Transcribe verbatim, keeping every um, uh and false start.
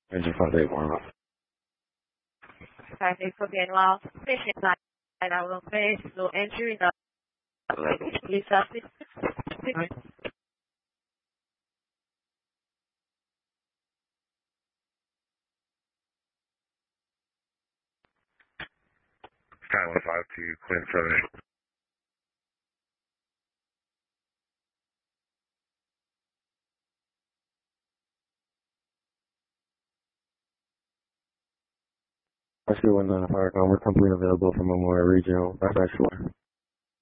Engine five eight one. five eight for Benoit. Station nine, I will pay slow entry now. Please assist. Sky one five two, Quinn seven. Rescue one nine fire combat company available from Memorial Regional. That's actually.